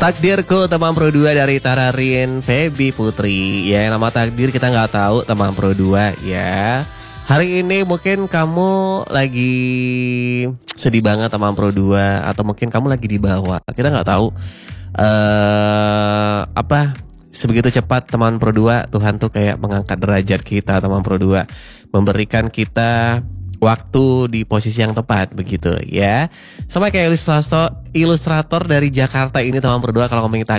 Takdirku teman Pro 2 dari Tararin Feby Putri. Ya, nama takdir kita nggak tahu teman Pro 2 ya. Hari ini mungkin kamu lagi sedih banget teman Pro 2, atau mungkin kamu lagi di bawah. Kita nggak tahu apa sebegitu cepat teman Pro 2 Tuhan tuh kayak mengangkat derajat kita teman Pro 2, memberikan kita waktu di posisi yang tepat begitu ya. Sama kayak ilustrator dari Jakarta ini teman Pro 2, kalau ngomongin